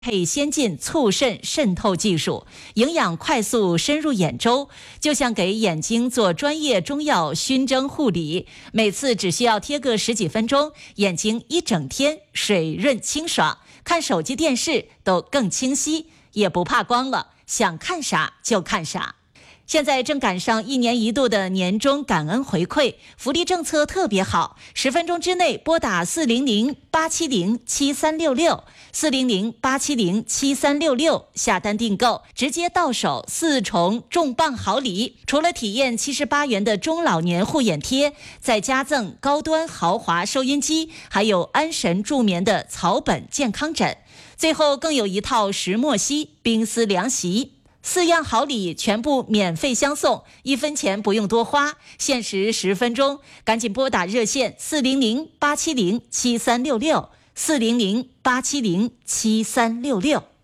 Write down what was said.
配先进促渗渗透技术，营养快速深入眼周，就像给眼睛做专业中药熏蒸护理，每次只需要贴个10几分钟，眼睛一整天水润清爽，看手机电视都更清晰，也不怕光了，想看啥就看啥。现在正赶上1年1度的年终感恩回馈，福利政策特别好，10分钟之内拨打400-870-7366，400-870-7366下单订购，直接到手4重重磅好礼。除了体验78元的中老年护眼贴，再加赠高端豪华收音机，还有安神助眠的草本健康枕，最后更有一套石墨烯冰丝凉席。4样好礼全部免费相送，1分钱不用多花，限时10分钟，赶紧拨打热线400-870-7366，400-870-7366。